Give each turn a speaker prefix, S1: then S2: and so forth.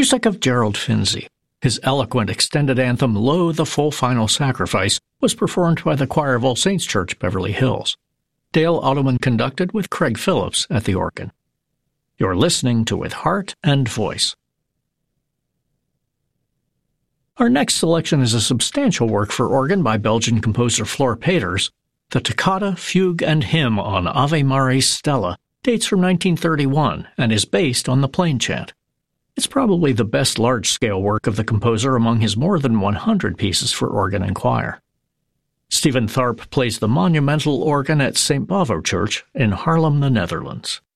S1: music of Gerald Finzi. His eloquent extended anthem, Lo, the Full Final Sacrifice, was performed by the choir of All Saints Church, Beverly Hills. Dale Ottoman conducted with Craig Phillips at the organ. You're listening to With Heart and Voice. Our next selection is a substantial work for organ by Belgian composer Floor Peters. The Toccata, Fugue, and Hymn on Ave Maris Stella dates from 1931 and is based on the Plain Chant. It's probably the best large-scale work of the composer among his more than 100 pieces for organ and choir. Stephen Tharp plays the monumental organ at St. Bavo Church in Haarlem, the Netherlands.